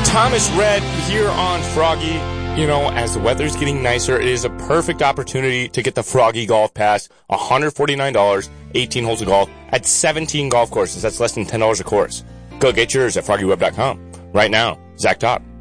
Thomas Red here on Froggy. You know, as the weather's getting nicer, it is a perfect opportunity to get the Froggy Golf Pass. $149, 18 holes of golf at 17 golf courses. That's less than $10 a course. Go get yours at FroggyWeb.com right now. Zach Top.